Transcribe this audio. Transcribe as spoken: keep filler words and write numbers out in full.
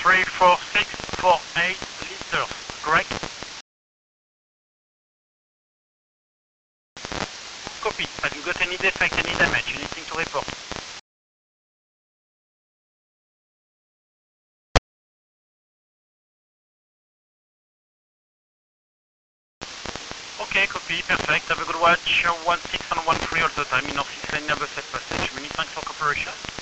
three four six four eight liters, correct? Copy. Have you got any defect, any damage, anything to report? Okay, copy, perfect. Have a good watch. one six and one three all the time in our six lane number set passage. Many thanks for cooperation.